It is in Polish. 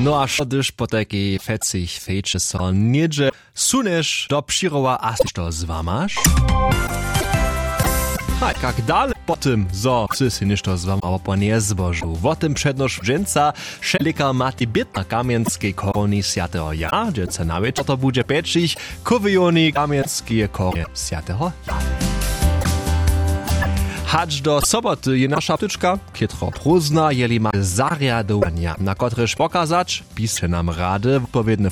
No a šodyš po takej fecich fejče so niedzie suneš do Přirowa a to zwamaš? A jak dalej po tym, zo psy ništo zwam, aber po nie zbożu. W tym przednosz dżęca szelika Mati Bit na Kamienskiej koroni Świętego Jana, gdzie se na wieczór to będzie pieczyć kuwioni Kamienskiej koronie Świętego Jana. Hacz do soboty je nasza wtyczka, kietro prózna, jeli ma zariadowania, na kotryż pokazać, pisze nam rady, odpowiednie